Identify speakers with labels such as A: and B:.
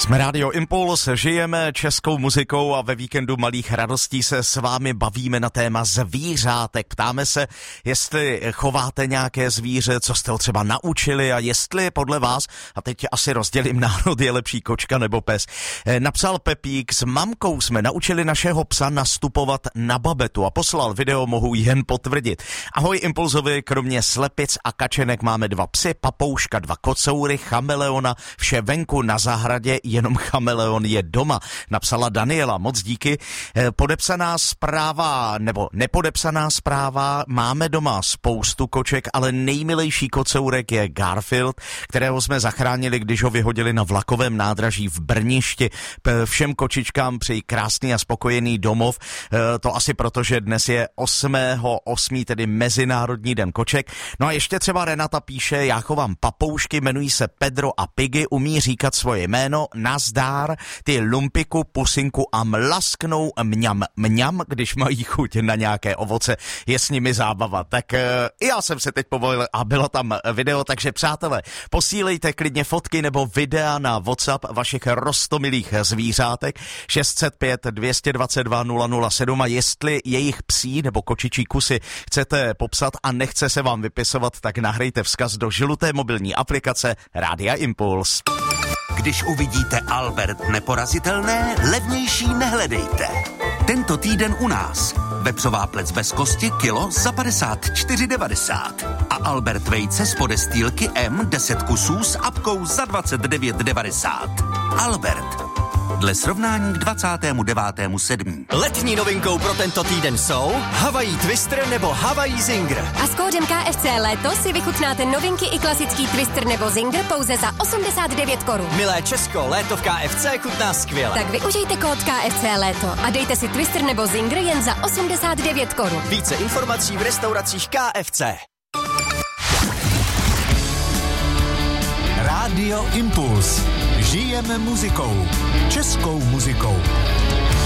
A: Jsme Radio Impuls, žijeme českou muzikou a ve víkendu malých radostí se s vámi bavíme na téma zvířátek. Ptáme se, jestli chováte nějaké zvíře, co jste ho třeba naučili a jestli podle vás, a teď asi rozdělím národ, je lepší kočka nebo pes. Napsal Pepík, s mamkou jsme naučili našeho psa nastupovat na babetu a poslal video, mohu jen potvrdit. Ahoj Impulzovi, kromě slepic a kačenek máme 2 psy, papouška, 2 kocoury, chameleona, vše venku na zahradě, jenom chameleon je doma, napsala Daniela, moc díky. Podepsaná zpráva, nebo nepodepsaná zpráva, máme doma spoustu koček, ale nejmilejší kocourek je Garfield, kterého jsme zachránili, když ho vyhodili na vlakovém nádraží v Brništi. Všem kočičkám přeji krásný a spokojený domov, to asi proto, že dnes je 8.8., tedy Mezinárodní den koček. No a ještě třeba Renata píše, já chovám papoušky, jmenují se Pedro a Piggy, umí říkat svoje jméno, nazdár, ty lumpiku, pusinku a mlasknou mňam mňam, když mají chuť na nějaké ovoce, je s nimi zábava. Tak já jsem se teď povolil a bylo tam video, takže přátelé, posílejte klidně fotky nebo videa na WhatsApp vašich roztomilých zvířátek 605 222 007 a jestli jejich psí nebo kočičí kusy chcete popsat a nechce se vám vypisovat, tak nahrajte vzkaz do žluté mobilní aplikace Rádia Impuls.
B: Když uvidíte Albert neporazitelné, levnější nehledejte. Tento týden u nás. Vepřová plec bez kosti kilo za 54,90. A Albert vejce z podestýlky M 10 kusů s apkou za 29,90. Albert. Dle srovnání k 29.7.
C: Letní novinkou pro tento týden jsou Hawaii Twister nebo Hawaii Zinger.
D: A s kódem KFC Léto si vychutnáte novinky i klasický Twister nebo Zinger pouze za 89 korun.
C: Milé Česko, léto v KFC chutná skvěle.
D: Tak využijte kód KFC Léto a dejte si Twister nebo Zinger jen za 89 korun.
C: Více informací v restauracích KFC.
E: Rádio Impuls. Žijeme muzikou. Českou muzikou.